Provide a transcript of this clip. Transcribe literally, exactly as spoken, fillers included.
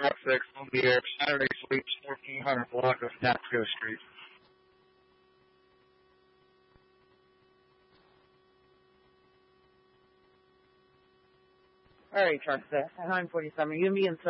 Truck six on the air. Saturday Sleeps, fourteen hundred block of Napco Street. All right, Truck six, nine forty-seven. You gonna be in